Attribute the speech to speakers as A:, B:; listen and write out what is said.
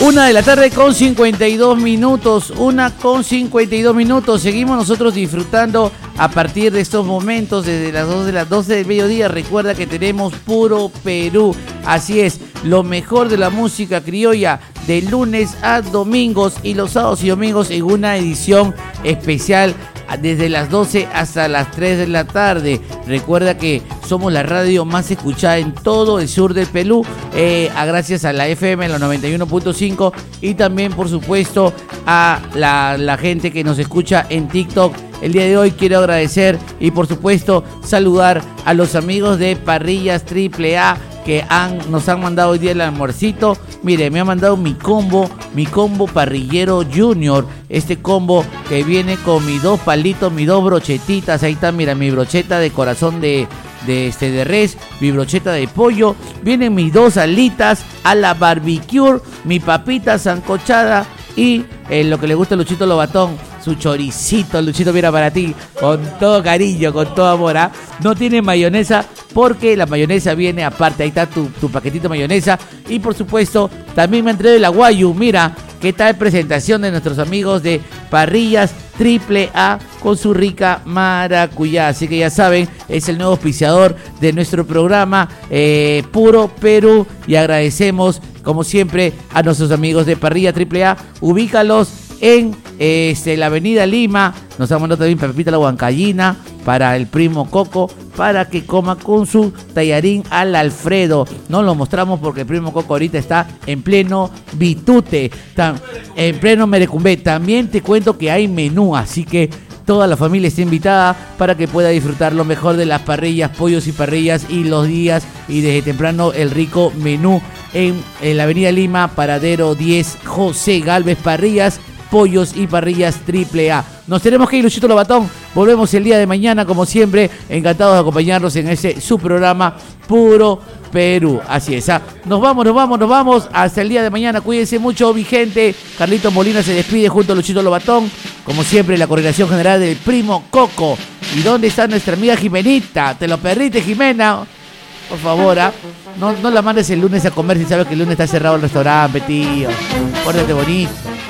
A: 1:52 PM. 1:52 PM. Seguimos nosotros disfrutando a partir de estos momentos, desde las 12 del mediodía. Recuerda que tenemos Puro Perú. Así es, lo mejor de la música criolla de lunes a domingos y los sábados y domingos en una edición especial desde las 12 hasta las 3 de la tarde. Recuerda que somos la radio más escuchada en todo el sur del Perú, gracias a la FM, la 91.5, y también, por supuesto, a la gente que nos escucha en TikTok. El día de hoy quiero agradecer y, por supuesto, saludar a los amigos de Parrillas AAA que nos han mandado hoy día el almuercito. Mire, me ha mandado mi combo parrillero junior. Este combo que viene con mis 2 palitos, mis 2 brochetitas. Ahí está, mira, mi brocheta de corazón de res, mi brocheta de pollo. Vienen mis 2 alitas a la barbecue, mi papita sancochada y lo que le gusta a Luchito Lobatón, su choricito. Luchito, mira, para ti, con todo cariño, con todo amor, ¿eh? No tiene mayonesa porque la mayonesa viene aparte. Ahí está tu paquetito de mayonesa. Y por supuesto, también me entregué el aguayu. Mira, qué tal presentación de nuestros amigos de Parrillas AAA con su rica maracuyá. Así que ya saben, es el nuevo auspiciador de nuestro programa Puro Perú. Y agradecemos, como siempre, a nuestros amigos de Parrilla AAA. Ubícalos en la avenida Lima. Nos han mandado también papita la huancallina para el primo Coco, para que coma con su tallarín al Alfredo. No lo mostramos porque el primo Coco ahorita está en pleno bitute, en pleno merecumbé. También te cuento que hay menú, así que toda la familia está invitada para que pueda disfrutar lo mejor de las parrillas, pollos y parrillas, y los días y desde temprano el rico menú en la avenida Lima, paradero 10, José Galvez. Parrillas, pollos y parrillas AAA. Nos tenemos que ir, Luchito Lobatón. Volvemos el día de mañana, como siempre. Encantados de acompañarnos en su programa Puro Perú. Así es. Nos vamos. Hasta el día de mañana. Cuídense mucho, mi gente. Carlito Molina se despide junto a Luchito Lobatón. Como siempre, la coordinación general del primo Coco. ¿Y dónde está nuestra amiga Jimenita? ¿Te lo perdiste, Jimena? Por favor, no la mandes el lunes a comer si sabes que el lunes está cerrado el restaurante, tío. Pórtate bonito.